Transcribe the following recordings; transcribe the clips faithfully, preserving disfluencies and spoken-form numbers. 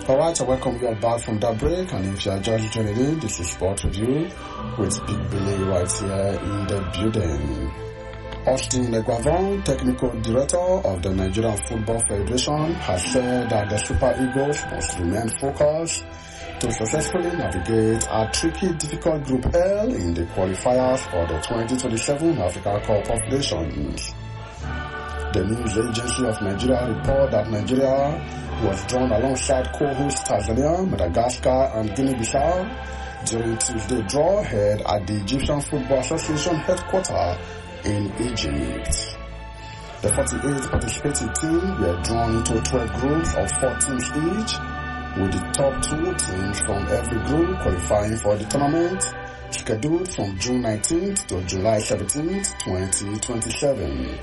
Alright, so welcome you all back from that break, and if you are just joining in, this is Sport Review with Big Billy right here in the building. Austin Eguavoen, Technical Director of the Nigerian Football Federation, has said that the Super Eagles must remain focused to successfully navigate a tricky, difficult Group L in the qualifiers for the twenty twenty-seven Africa Cup of Nations. The news agency of Nigeria report that Nigeria was drawn alongside co-host Tanzania, Madagascar and Guinea-Bissau during Tuesday draw held at the Egyptian Football Association headquarters in Egypt. The forty-eight participating teams were drawn into twelve groups of four teams each, with the top two teams from every group qualifying for the tournament, scheduled from June nineteenth to July seventeenth, twenty twenty-seven.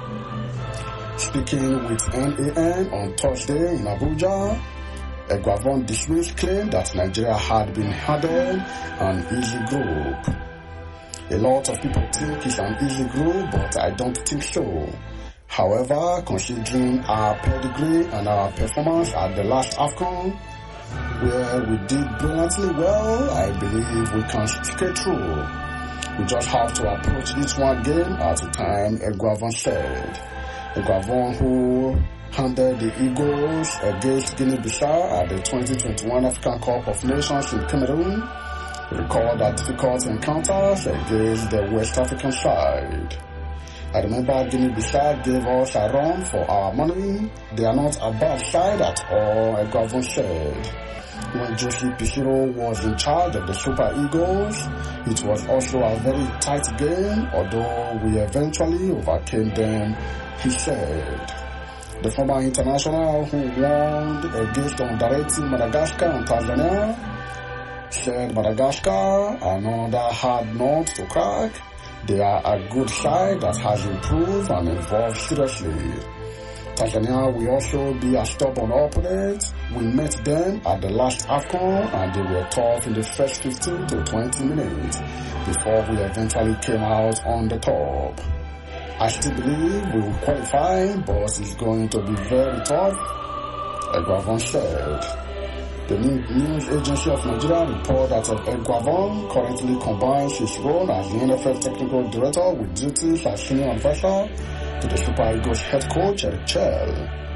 Speaking with N A N on Thursday in Abuja, Eguavoen dismissed claim that Nigeria had been handed an easy group. A lot of people think it's an easy group, but I don't think so. However, considering our pedigree and our performance at the last AFCON, where we did brilliantly well, I believe we can skate through. We just have to approach each one game at a time, Eguavoen said. Eguavoen, who handled the Eagles against Guinea-Bissau at the twenty twenty-one African Cup of Nations in Cameroon, recalled that difficult encounters against the West African side. I remember Guinea-Bissau gave us a run for our money. They are not a bad side at all, Eguavoen said. When Josie Pishiro was in charge of the Super Eagles, it was also a very tight game, although we eventually overcame them, he said. The former international who won against the underrated Madagascar and Tanzania said Madagascar, another hard nut to crack. They are a good side that has improved and evolved seriously. Tanzania will also be a stubborn opponent. We met them at the last AFCON and they were tough in the first fifteen to twenty minutes before we eventually came out on the top. I still believe we will qualify, but it's going to be very tough, Eguavoen said. The news agency of Nigeria reported that Eguavoen currently combines his role as the N F L Technical Director with duties as Senior Advisor to the Super Eagles head coach, Eric Chell.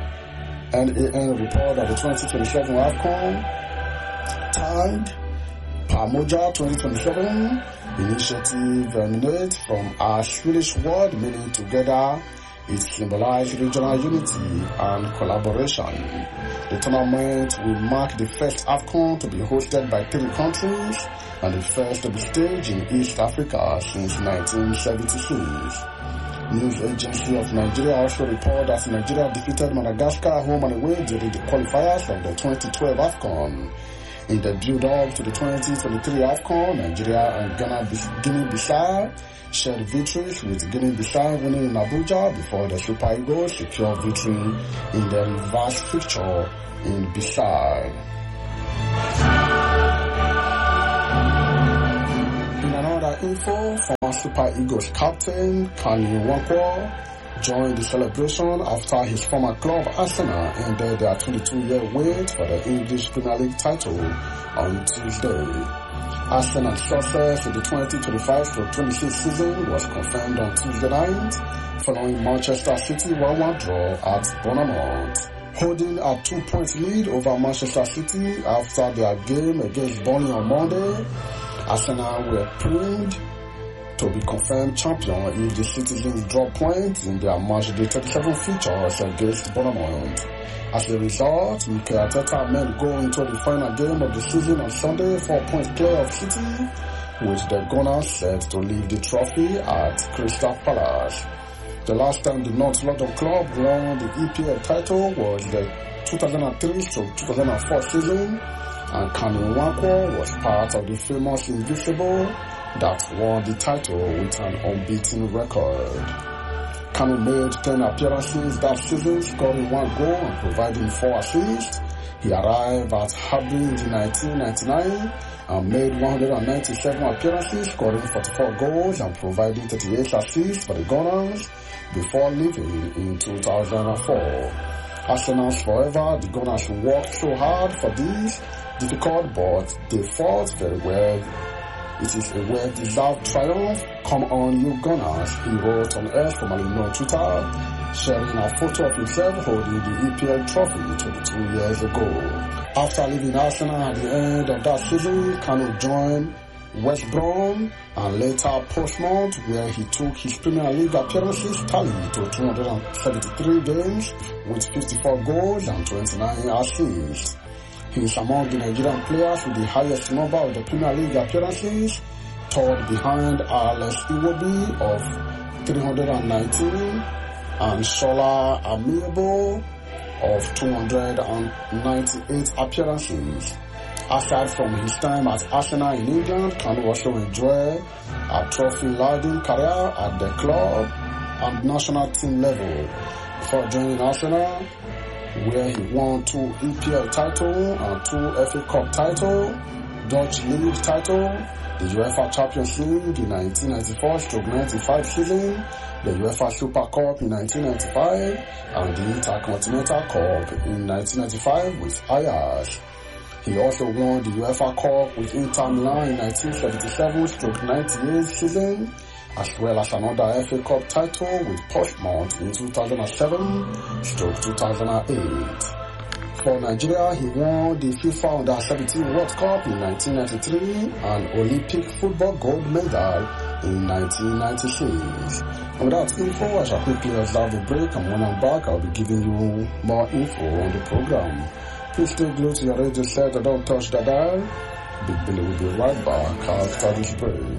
N A N reported that the twenty twenty-seven AFCON tag Pamoja twenty twenty-seven initiative emanates from our Swedish word meaning together. It symbolizes regional unity and collaboration. The tournament will mark the first AFCON to be hosted by three countries and the first to be staged in East Africa since nineteen seventy-six. News agency of Nigeria also reported that Nigeria defeated Madagascar home and away during the qualifiers of the twenty twelve AFCON. In the build-up to the twenty twenty-three AFCON, Nigeria and Ghana, Guinea-Bissau shared victories, with Guinea-Bissau winning in Abuja before the Super Eagles secured victory in the reverse fixture in Bissau. In another info, former Super Eagles captain Kanu Nwankwo joined the celebration after his former club Arsenal ended their twenty-two-year wait for the English Premier League title on Tuesday. Arsenal's success in the twenty twenty-five to twenty-six season was confirmed on Tuesday night following Manchester City one one draw at Bournemouth. Holding a two-point lead over Manchester City after their game against Burnley on Monday, Arsenal were primed to be confirmed champion if the citizens draw points in their match day thirty-seven features against Bournemouth. As a result, Mikel Arteta men go into the final game of the season on Sunday, four points clear of City, with the Gunners set to leave the trophy at Crystal Palace. The last time the North London club won the E P L title was the two thousand three to two thousand four season, and Kanu Nwankwo was part of the famous Invincible that won the title with an unbeaten record. Kanu made ten appearances that season, scoring one goal and providing four assists. He arrived at Hibernian in nineteen ninety-nine and made one hundred ninety-seven appearances, scoring forty-four goals and providing thirty-eight assists for the Gunners before leaving in two thousand four. Arsenal's forever. The Gunners worked so hard for this difficult, but they fought very well. It is a well-deserved triumph. Come on, you Gunners, he wrote on X, formerly known Twitter, sharing a photo of himself holding the E P L trophy twenty-two years ago. After leaving Arsenal at the end of that season, Kanu joined West Brom and later Portsmouth, where he took his Premier League appearances tally to two hundred seventy-three games with fifty-four goals and twenty-nine assists. He is among the Nigerian players with the highest number of the Premier League appearances, third behind Alex Iwobi of three hundred nineteen and Shola Amiibo of two hundred ninety-eight appearances. Aside from his time at Arsenal in England, Kanu also enjoyed a trophy-laden career at the club and national team level before joining Arsenal, where he won two E P L titles and two F A Cup titles, Dutch League title, the UEFA Champions League in nineteen ninety-four to ninety-five season, the UEFA Super Cup in nineteen ninety-five, and the Intercontinental Cup in nineteen ninety-five with Ajax. He also won the UEFA Cup with Inter Milan in nineteen seventy-seven to ninety-eight season, as well as another F A Cup title with Portsmouth in two thousand seven to two thousand eight. For Nigeria, he won the FIFA Under seventeen World Cup in nineteen ninety-three and Olympic football gold medal in nineteen ninety-six. And with that info, I shall quickly observe the break, and when I'm back, I'll be giving you more info on the program. Please stay glued to your radio set and don't touch the dial. Big Billy will be right back after this break.